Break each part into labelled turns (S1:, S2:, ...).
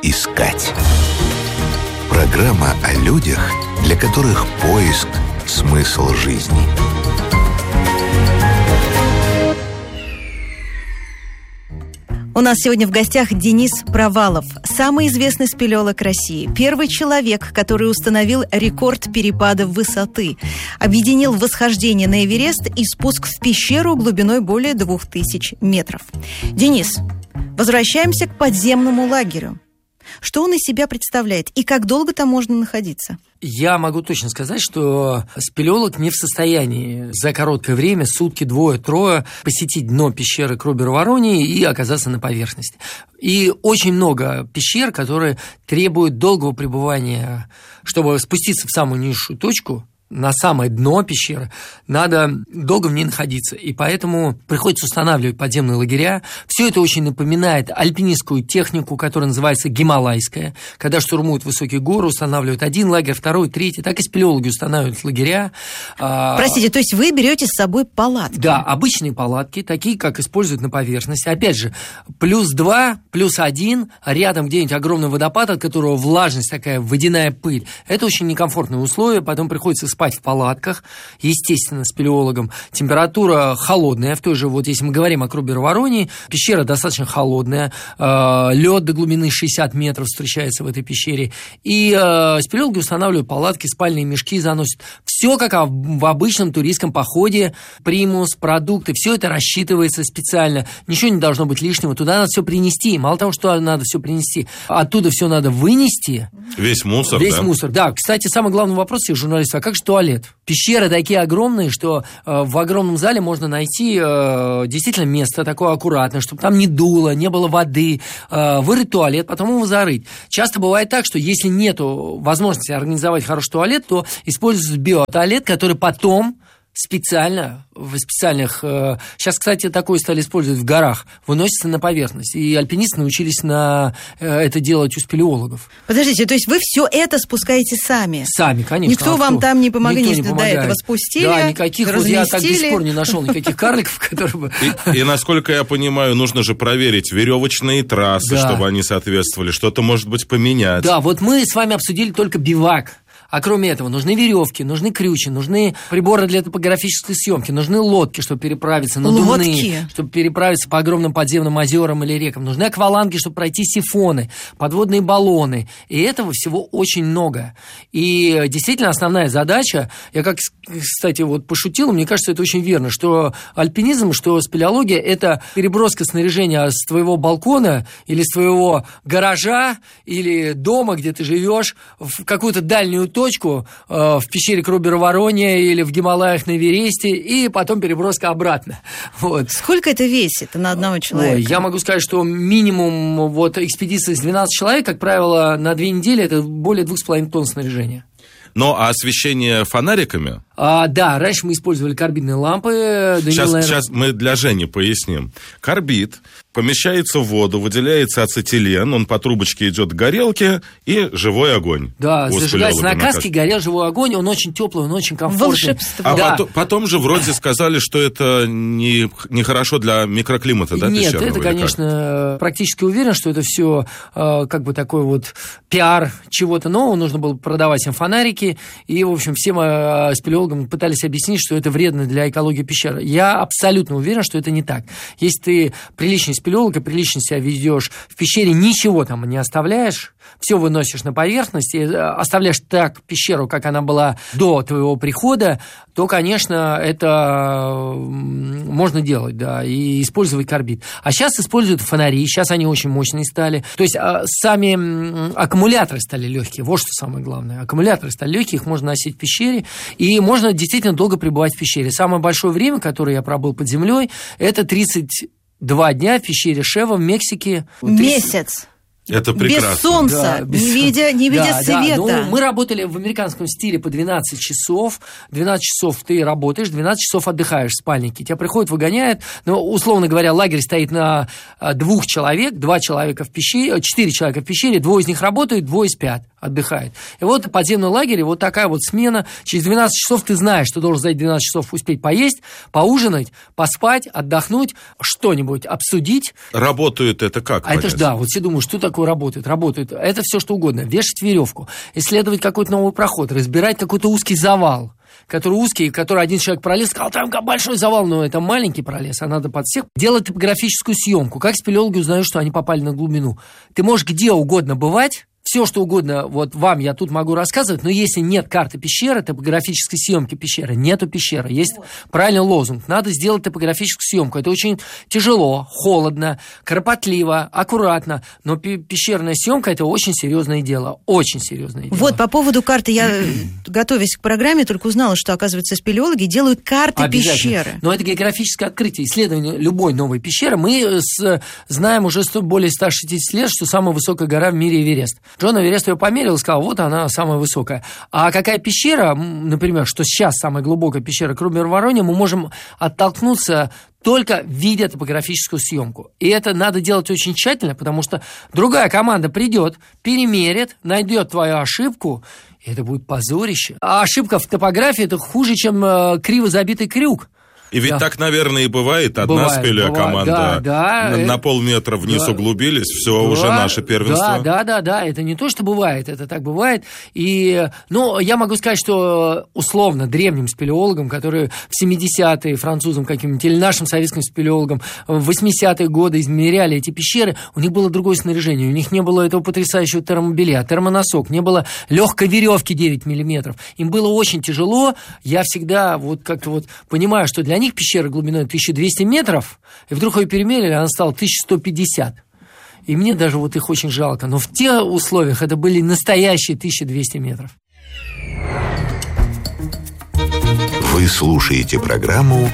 S1: искать. Программа о людях, для которых поиск – смысл жизни.
S2: У нас сегодня в гостях Денис Провалов, самый известный спелеолог России, первый человек, который установил рекорд перепада высоты, объединил восхождение на Эверест и спуск в пещеру глубиной более 2000 метров. Денис, возвращаемся к подземному лагерю. Что он из себя представляет и как долго там можно находиться?
S3: Я могу точно сказать, что спелеолог не в состоянии за короткое время, сутки, двое-трое, посетить дно пещеры Крубер-Вороньей и оказаться на поверхности. И очень много пещер, которые требуют долгого пребывания, чтобы спуститься в самую низшую точку, на самое дно пещеры, надо долго в ней находиться. И поэтому приходится устанавливать подземные лагеря. Все это очень напоминает альпинистскую технику, которая называется гималайская. Когда штурмуют высокие горы, устанавливают один лагерь, второй, третий. Так и спелеологи устанавливают лагеря.
S2: Простите, то есть вы берете с собой палатки? Да,
S3: обычные палатки, такие, как используют на поверхности. Опять же, +2, +1, рядом где-нибудь огромный водопад, от которого влажность такая, водяная пыль. Это очень некомфортные условия, потом приходится спать в палатках, естественно, спелеологам. Температура холодная, в той же, вот если мы говорим о Крубер-Вороньей, пещера достаточно холодная, лед до глубины 60 метров встречается в этой пещере, и спелеологи устанавливают палатки, спальные мешки заносят. Все как в обычном туристском походе, примус, продукты, все это рассчитывается специально, ничего не должно быть лишнего, туда надо все принести, мало того, что надо все принести, оттуда все надо вынести.
S4: Весь мусор,
S3: Весь мусор, да. Кстати, самый главный вопрос всех журналистов, а как же туалет? Пещеры такие огромные, что в огромном зале можно найти действительно место такое аккуратное, чтобы там не дуло, не было воды, вырыть туалет, потом его зарыть. Часто бывает так, что если нет возможности организовать хороший туалет, то используется биотуалет, который потом специально, в специальных... Сейчас, кстати, такое стали использовать в горах, выносится на поверхность. И альпинисты научились это делать у спелеологов.
S2: Подождите, то есть вы все это спускаете сами?
S3: Сами, конечно.
S2: Никто вам там не помогает, до этого спустили,
S3: да, никаких, вот я так до сих пор не нашел никаких карликов, которые бы...
S4: И, насколько я понимаю, нужно же проверить веревочные трассы, чтобы они соответствовали, что-то, может быть, поменять.
S3: Да, вот мы с вами обсудили только бивак. А кроме этого, нужны веревки, нужны крючи, нужны приборы для топографической съемки, нужны лодки, чтобы переправиться на Дуны, чтобы переправиться по огромным подземным озерам или рекам. Нужны акваланги, чтобы пройти сифоны, подводные баллоны. И этого всего очень много. И действительно основная задача, я как, кстати, вот пошутил, мне кажется, это очень верно, что альпинизм, что спелеология – это переброска снаряжения с твоего балкона или с твоего гаража или дома, где ты живешь, в какую-то дальнюю точку, в пещере Крубер-Воронья или в Гималаях на Эвересте, и потом переброска обратно. Вот.
S2: Сколько это весит на одного человека?
S3: Я могу сказать, что минимум экспедиции с 12 человек, как правило, на 2 недели это более 2,5 тонн снаряжения.
S4: Ну, а освещение фонариками?
S3: Да, раньше мы использовали карбидные лампы.
S4: Сейчас мы для Жени поясним. Карбид помещается в воду, выделяется ацетилен, он по трубочке идет к горелке, и живой огонь.
S3: Да, зажигается на каске, горел живой огонь, он очень теплый, он очень комфортный.
S2: Волшебство.
S4: Потом же вроде сказали, что это нехорошо для микроклимата, да,
S3: Нет,
S4: пещерного?
S3: это, конечно, практически уверен, что это все как бы такой вот пиар чего-то нового, нужно было продавать им фонарики, и, в общем, всем спелеологам пытались объяснить, что это вредно для экологии пещеры. Я абсолютно уверен, что это не так. Если ты приличный спелеолог и прилично себя ведешь в пещере, ничего там не оставляешь, все выносишь на поверхность и оставляешь так пещеру, как она была до твоего прихода, то, конечно, это можно делать, да, и использовать карбид. А сейчас используют фонари, сейчас они очень мощные стали. То есть сами аккумуляторы стали легкие, вот что самое главное. Аккумуляторы стали легкие, их можно носить в пещере, и можно действительно долго пребывать в пещере. Самое большое время, которое я пробыл под землей, это 32 дня в пещере Шева в Мексике.
S2: Месяц.
S4: Это прекрасно.
S2: Без солнца, да, не видя света.
S3: Ну, мы работали в американском стиле по 12 часов. 12 часов ты работаешь, 12 часов отдыхаешь в спальнике. Тебя приходят, выгоняют. Ну, условно говоря, лагерь стоит на 2 человек, 2 человека в пещере, 4 человека в пещере, 2 из них работают, 2 спят. отдыхает. И вот в подземном лагере вот такая вот смена. Через 12 часов ты знаешь, что должен за эти 12 часов успеть поесть, поужинать, поспать, отдохнуть, что-нибудь обсудить.
S4: Работает это как?
S3: А это ж да, вот все думают, что такое работает. Работает. Это все что угодно. Вешать веревку, исследовать какой-то новый проход, разбирать какой-то узкий завал, который узкий, который один человек пролез, сказал, там большой завал, но это маленький пролез, а надо под всех. Делать топографическую съемку. Как спелеологи узнают, что они попали на глубину? Ты можешь где угодно бывать, все, что угодно, вот вам я тут могу рассказывать, но если нет карты пещеры, топографической съемки пещеры, нету пещеры. Есть правильный лозунг. Надо сделать топографическую съемку. Это очень тяжело, холодно, кропотливо, аккуратно, но пещерная съемка – это очень серьезное дело. Очень серьезное дело.
S2: Вот, по поводу карты, я, готовясь к программе, только узнала, что, оказывается, спелеологи делают карты пещеры.
S3: Но это географическое открытие, исследование любой новой пещеры. Мы знаем уже более 160 лет, что самая высокая гора в мире Эверест. Джон Эверест ее померил и сказал, вот она самая высокая. А какая пещера, например, что сейчас самая глубокая пещера Крумер-Воронья, мы можем оттолкнуться только видя топографическую съемку. И это надо делать очень тщательно, потому что другая команда придет, перемерит, найдет твою ошибку, и это будет позорище. А ошибка в топографии – это хуже, чем криво забитый крюк.
S4: И ведь так, наверное, и бывает. Одна спелеокоманда на полметра вниз углубились, все, уже наше первенство.
S3: Да, это не то, что бывает, это так бывает. Но я могу сказать, что условно древним спелеологам, которые в 70-е, французам каким-нибудь, или нашим советским спелеологам в 80-е годы измеряли эти пещеры, у них было другое снаряжение, у них не было этого потрясающего термобелья, термоносок, не было легкой веревки 9 миллиметров. Им было очень тяжело. Я всегда как-то понимаю, что для них пещера глубиной 1200 метров, и вдруг ее перемерили, она стала 1150. И мне даже их очень жалко. Но в тех условиях это были настоящие 1200 метров.
S1: Вы слушаете программу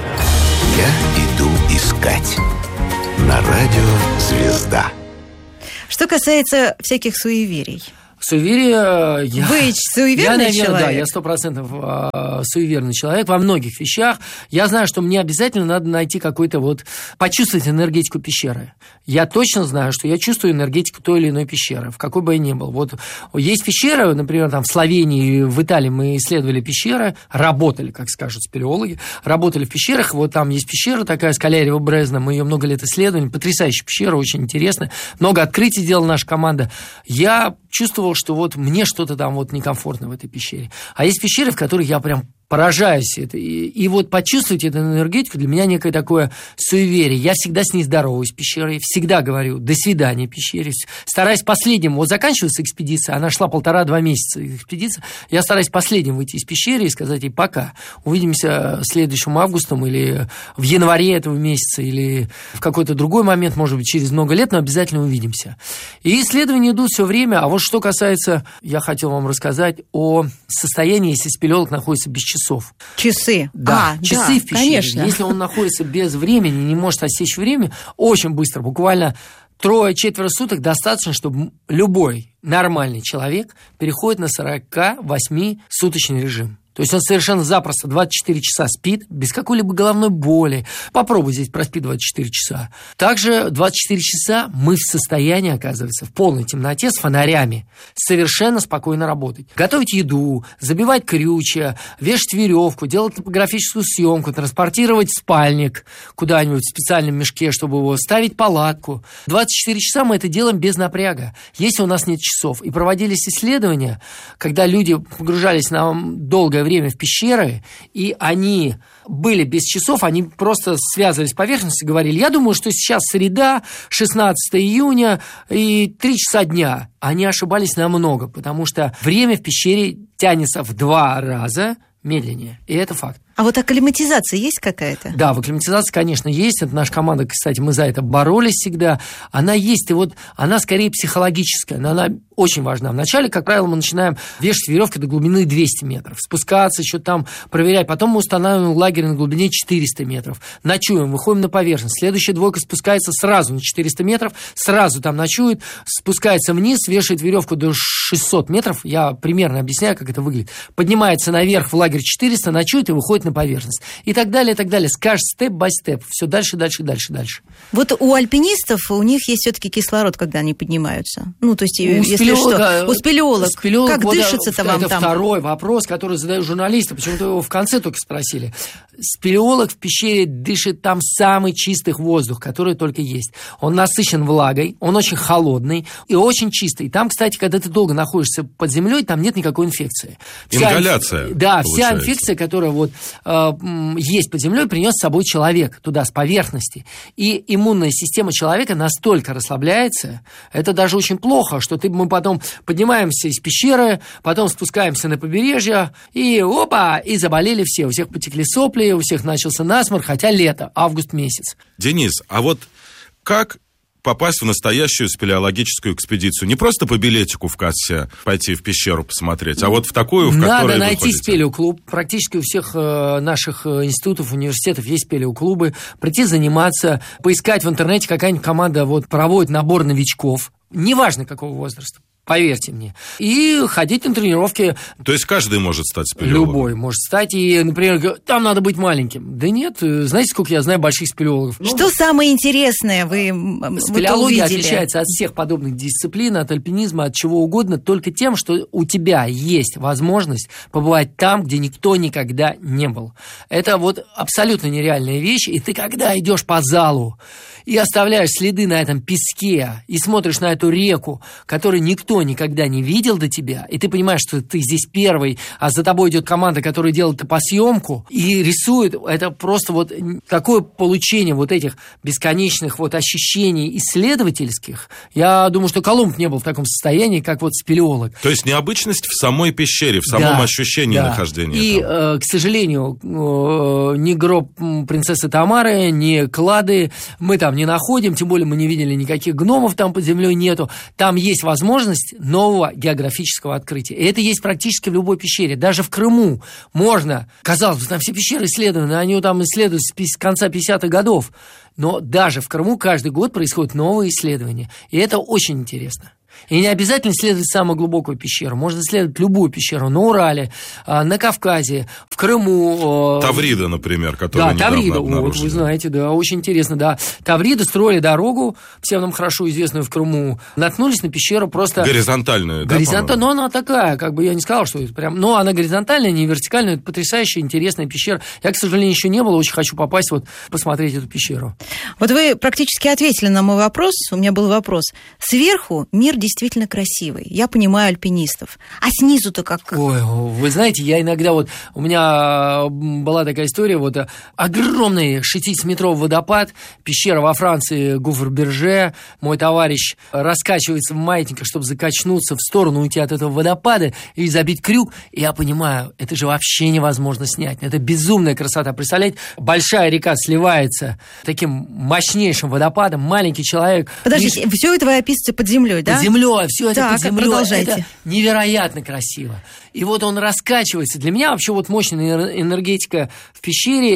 S1: «Я иду искать» на радио «Звезда».
S2: Что касается всяких суеверий.
S3: Суеверие...
S2: Вы суеверный человек?
S3: Да, я 100% суеверный человек во многих вещах. Я знаю, что мне обязательно надо найти почувствовать энергетику пещеры. Я точно знаю, что я чувствую энергетику той или иной пещеры, в какой бы я ни был. Есть пещеры, например, в Словении, в Италии мы исследовали пещеры, работали, как скажут спелеологи, работали в пещерах. Там есть пещера такая, Скалярево Брезна, мы ее много лет исследовали, потрясающая пещера, очень интересная. Много открытий делала наша команда. Я чувствовал, что мне что-то там некомфортно в этой пещере. А есть пещеры, в которых я прям поражаюсь. И почувствовать эту энергетику для меня некое такое суеверие. Я всегда с ней здороваюсь, пещерой, всегда говорю «до свидания, пещере». Стараюсь последним. Заканчивается экспедиция, она шла 1,5-2 месяца экспедиция. Я стараюсь последним выйти из пещеры и сказать ей «пока». Увидимся следующим августом или в январе этого месяца, или в какой-то другой момент, может быть, через много лет, но обязательно увидимся. И исследования идут все время. А что касается, я хотел вам рассказать о состоянии, если спелеолог находится без часов.
S2: Часы.
S3: Да, часы в пещере.
S2: Конечно.
S3: Если он находится без времени, не может отсечь время, очень быстро, буквально 3-4 суток достаточно, чтобы любой нормальный человек переходит на 48-суточный режим. То есть он совершенно запросто 24 часа спит, без какой-либо головной боли. Попробуй здесь проспи 24 часа. Также 24 часа мы в состоянии, оказывается, в полной темноте с фонарями совершенно спокойно работать. Готовить еду, забивать крючья, вешать веревку, делать топографическую съемку, транспортировать спальник куда-нибудь в специальном мешке, чтобы его ставить палатку. 24 часа мы это делаем без напряга, если у нас нет часов. И проводились исследования, когда люди погружались на долгое время в пещеры, и они были без часов, они просто связывались с поверхностью и говорили, я думаю, что сейчас среда, 16 июня и 3 часа дня. Они ошибались намного, потому что время в пещере тянется в 2 раза медленнее, и это факт.
S2: А акклиматизация есть какая-то?
S3: Да, акклиматизация, конечно, есть. Это наша команда, кстати, мы за это боролись всегда. Она есть, и она скорее психологическая, но она очень важна. Вначале, как правило, мы начинаем вешать веревки до глубины 200 метров, спускаться, еще там проверять. Потом мы устанавливаем лагерь на глубине 400 метров. Ночуем, выходим на поверхность. Следующая двойка спускается сразу на 400 метров, сразу там ночует, спускается вниз, вешает веревку до 600 метров. Я примерно объясняю, как это выглядит. Поднимается наверх в лагерь 400, ночует и выходит на поверхность. И так далее, и так далее. Скажешь степ-бай-степ. Все дальше.
S2: Вот у альпинистов, у них есть все-таки кислород, когда они поднимаются. Ну, то есть,
S3: у
S2: спелеолог, как
S3: вот
S2: дышится-то вам
S3: это
S2: там?
S3: Это второй вопрос, который задают журналисты. Почему-то его в конце только спросили. Спелеолог в пещере дышит там самый чистый воздух, который только есть. Он насыщен влагой, он очень холодный и очень чистый. И там, кстати, когда ты долго находишься под землей, там нет никакой инфекции.
S4: Ингаляция.
S3: Да, вся инфекция, которая вот есть под землей, принес с собой человек туда, с поверхности. И иммунная система человека настолько расслабляется, это даже очень плохо, что мы потом поднимаемся из пещеры, потом спускаемся на побережье, и опа, и заболели все. У всех потекли сопли, у всех начался насморк, хотя лето, август месяц.
S4: Денис, а вот как попасть в настоящую спелеологическую экспедицию? Не просто по билетику в кассе пойти в пещеру посмотреть, а вот в такую, в которой
S3: надо найти
S4: выходите.
S3: спелеоклуб. Практически у всех наших институтов, университетов есть спелеоклубы. Прийти заниматься, поискать в интернете, какая-нибудь команда проводит набор новичков. Неважно, какого возраста. Поверьте мне. И ходить на тренировки.
S4: То есть каждый может стать спелеологом?
S3: Любой может стать. И, например, там надо быть маленьким. Да нет, знаете, сколько я знаю больших спелеологов?
S2: Что самое интересное вы
S3: спелеология
S2: увидели?
S3: отличается от всех подобных дисциплин, от альпинизма, от чего угодно, только тем, что у тебя есть возможность побывать там, где никто никогда не был. Это вот абсолютно нереальная вещь. И ты, когда идешь по залу и оставляешь следы на этом песке, и смотришь на эту реку, которую никто никогда не видел до тебя, и ты понимаешь, что ты здесь первый, а за тобой идет команда, которая делает топосъемку и рисует, это просто вот такое получение вот этих бесконечных вот ощущений исследовательских. Я думаю, что Колумб не был в таком состоянии, как вот спелеолог.
S4: То есть необычность в самой пещере, в самом ощущении нахождения.
S3: И, к сожалению, ни гроб принцессы Тамары, ни клады мы там не находим, тем более мы не видели никаких гномов, там под землей нету. Там есть возможность нового географического открытия. И это есть практически в любой пещере. Даже в Крыму можно, казалось бы, там все пещеры исследованы, они там исследуют с конца 50-х годов. Но даже в Крыму каждый год происходят новые исследования. И это очень интересно. И не обязательно исследовать самую глубокую пещеру. Можно исследовать любую пещеру на Урале, на Кавказе, в Крыму.
S4: Таврида, например, которую
S3: недавно
S4: обнаружили.
S3: Вот, вы знаете, да, очень интересно, да. Таврида строили дорогу, всем нам хорошо известную в Крыму, наткнулись на пещеру просто...
S4: Горизонтальную, да,
S3: горизонтальную, но она такая, я не сказал, что это прям... Но она горизонтальная, не вертикальная, это потрясающая, интересная пещера. Я, к сожалению, еще не был, очень хочу попасть, посмотреть эту пещеру.
S2: Вот вы практически ответили на мой вопрос, у меня был вопрос. Сверху мир действительно красивый. Я понимаю альпинистов. А снизу-то как?
S3: Ой, вы знаете, я иногда у меня была такая история, огромный 60-метровый водопад, пещера во Франции, Гуфр-Берже, мой товарищ раскачивается в маятниках, чтобы закачнуться в сторону, уйти от этого водопада и забить крюк, и я понимаю, это же вообще невозможно снять. Это безумная красота. Представляете, большая река сливается таким мощнейшим водопадом, маленький человек...
S2: Подождите, все это вы описываете под землей, да?
S3: Под землей, все это под землей.
S2: Продолжайте.
S3: Это невероятно красиво. И он раскачивается. Для меня вообще мощная энергетика в пещере –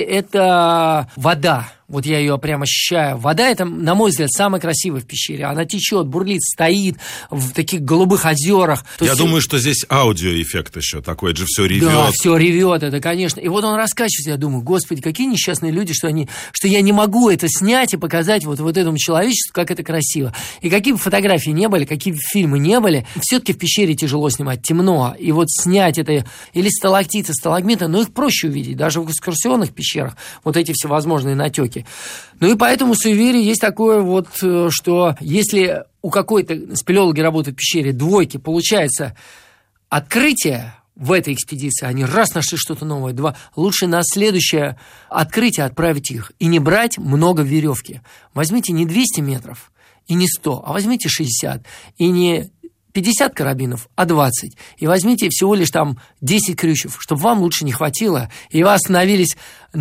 S3: это вода. Вот я ее прям ощущаю. Вода – это, на мой взгляд, самая красивая в пещере. Она течет, бурлит, стоит в таких голубых озерах.
S4: Я думаю, что здесь аудиоэффект еще такой, это же все ревет.
S3: Да, все ревет, это, конечно. И он раскачивается, я думаю, господи, какие несчастные люди, что я не могу это снять и показать вот этому человечеству, как это красиво. И какие бы фотографии не были, какие бы фильмы не были, все-таки в пещере тяжело снимать, темно. И снять это, или сталактиты, сталагмиты, но их проще увидеть, даже в экскурсионных пещерах, эти всевозможные натеки. Ну и поэтому в суеверии есть такое что если у какой-то спелеологи работают в пещере, двойки, получается открытие в этой экспедиции, они раз нашли что-то новое, два, лучше на следующее открытие отправить их и не брать много веревки. Возьмите не 200 метров и не 100, а возьмите 60 и не 50 карабинов, а 20. И возьмите всего лишь 10 крючев, чтобы вам лучше не хватило, и вы остановились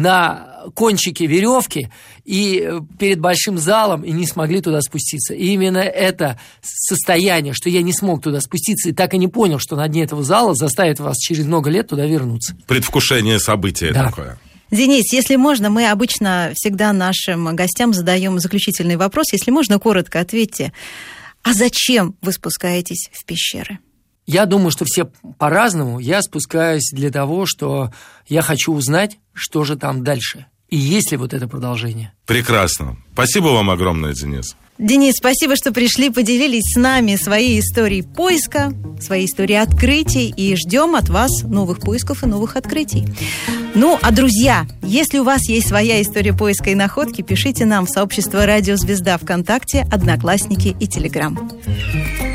S3: на кончике веревки и перед большим залом и не смогли туда спуститься. И именно это состояние, что я не смог туда спуститься и так и не понял, что на дне этого зала, заставит вас через много лет туда вернуться.
S4: Предвкушение события такое.
S2: Денис, если можно, мы обычно всегда нашим гостям задаем заключительный вопрос. Если можно, коротко ответьте. А зачем вы спускаетесь в пещеры?
S3: Я думаю, что все по-разному. Я спускаюсь для того, что я хочу узнать, что же там дальше. И есть ли вот это продолжение.
S4: Прекрасно. Спасибо вам огромное, Денис.
S2: Денис, спасибо, что пришли, поделились с нами своей историей поиска, своей историей открытий, и ждем от вас новых поисков и новых открытий. Ну, а, друзья, если у вас есть своя история поиска и находки, пишите нам в сообщество «Радио Звезда» ВКонтакте, Одноклассники и Телеграм.